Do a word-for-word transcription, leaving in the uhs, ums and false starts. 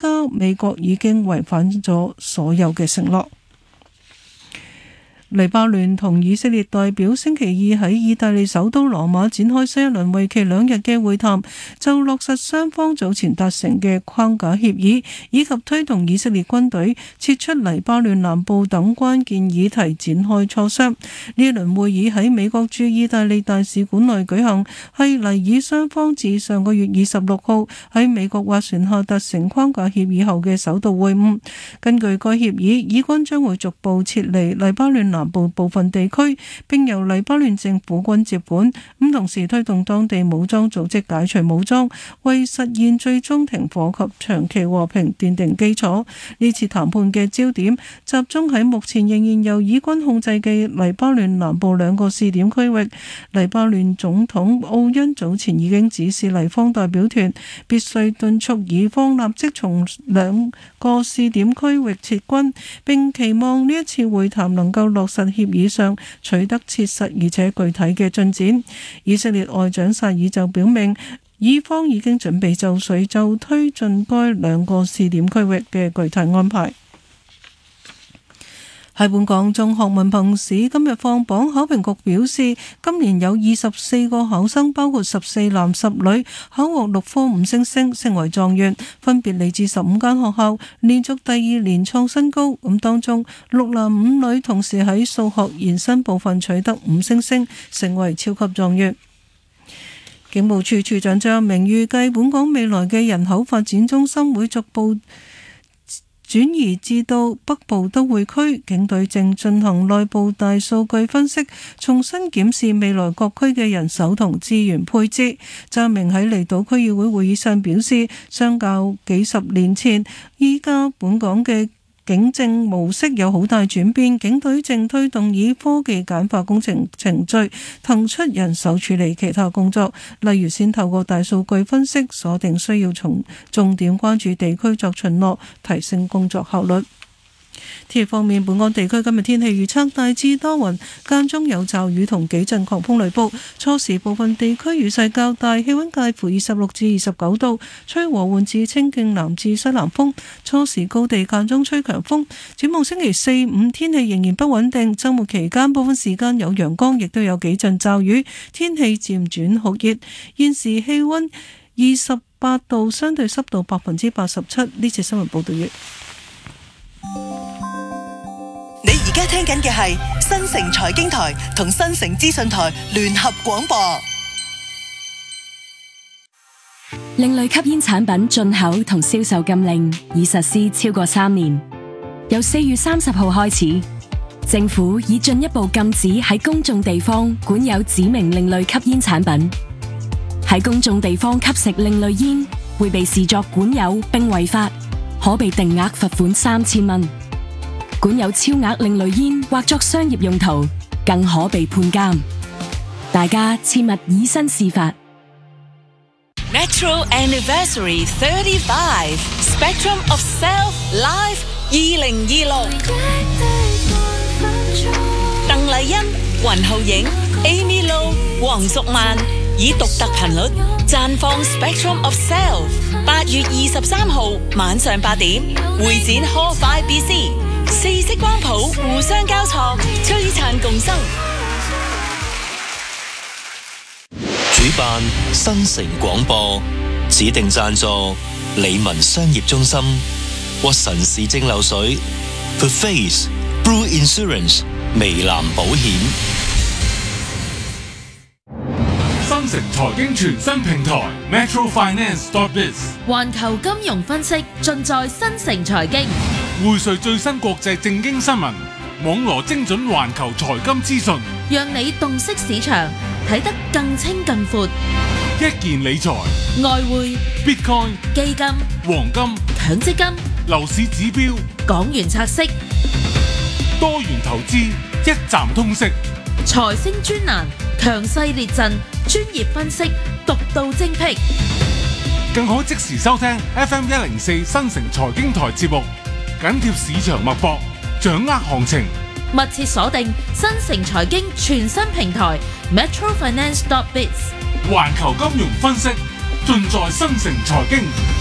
家美國已經違反咗所有嘅承諾。黎巴嫩同以色列代表星期二喺意大利首都羅馬展開新一輪為期兩日嘅會談，就落實雙方早前達成嘅框架協議，以及推動以色列軍隊撤出黎巴嫩南部等關鍵議題展開磋商。呢一輪會議喺美國駐意大利大使館內舉行，係尼爾雙方自上個月二十六號喺美國斡旋下達成框架協議後嘅首度會晤。根據該協議，以軍將會逐步撤離黎巴嫩南部部分地區，並由黎巴嫩政府軍接管，咁同時推動當地武裝組織解除武裝，為實現最終停火及長期和平奠定基礎。呢次談判嘅焦點集中喺目前仍然由以軍控制嘅黎巴嫩南部兩個試點區域。黎巴嫩總統奧恩早前已經指示黎方代表團必須敦促以方立即從兩個試點區域撤軍，並期望呢一次會談能夠落實協議上取得切實而且具體嘅進展。以色列外長薩爾就表明，以方已經準備就緒，就推進該兩個試點區域嘅具體安排。喺本港中學文憑試今日放榜，考評局表示今年有二十四個考生，包括十四男十女，考獲六科五星星，成為狀元，分別嚟自十五間學校，連續第二年創新高。咁當中六男五女同時喺數學延伸部分取得五星星，成為超級狀元。警務處處長張明預計本港未來嘅人口發展中心會逐步轉移至到北部都會區，警隊正進行內部大數據分析，重新檢視未來各區嘅人手同資源配置。張明喺離島區議會會議上表示，相較幾十年前，依家本港嘅警政模式有好大轉變，警隊正推動以科技簡化工程程序，騰出人手處理其他工作，例如先透過大數據分析鎖定需要從重點關注地區作巡邏，提升工作效率。天氣方面，本港地區今日天氣預測大致多雲，間中有驟雨同幾陣狂風雷暴。初時部分地區雨勢較大，氣溫介乎二十六至二十九度，吹和緩至清勁南至西南風。初時高地間中吹強風。展望星期四五天氣仍然不穩定，周末期間部分時間有陽光，亦都有幾陣驟雨，天氣漸轉酷熱。現時氣溫二十八度，相對濕度百分之八十七。呢次新聞報道完。 你而家聽緊嘅係新城財經台同新城資訊台聯合廣播。 另類吸煙產品進口同銷售禁令已實施超過三年，由四月三十號開始，政府已進一步禁止喺公眾地方管有指明另類吸煙產品。喺公眾地方吸食另類煙會被視作管有並違法，可被定額罰款三千蚊。管有超額另類煙或作商業用途，更可被判監。大家切勿以身試法。 Metro Anniversary thirty-five Spectrum of Self Live 二零二六，鄧麗欣、雲浩影、Amy Lo、黃淑曼以獨特頻率綻放 Spectrum of Self。八月二十三號晚上八點，會展 Hall Five B C。四色光譜互相交錯，璀璨共生。 主辦新城廣播，指定贊助理文商業中心、屈臣氏蒸餾水、The Face、Blue Insurance、微藍保險。 新城財經全新平台 Metro Finance dot biz， 環球金融分析盡在新城財經。 匯萃最新國際政經新聞，網羅精準環球財金資訊， 讓你洞悉市場，睇得更清更闊。 一鍵理財、 外匯、 Bitcoin、 基金、 黃金、 強積金、 樓市指標、 港元拆息、 多元投資，一站通識。 財星專欄，強勢列陣，專業分析，獨到精闢。 更可即時收聽 F M 一零四新城財經台節目，緊貼市場脈搏，掌握行情。 密切鎖定新城財經全新平台 Metro Finance dot biz， 環球金融分析盡在新城財經。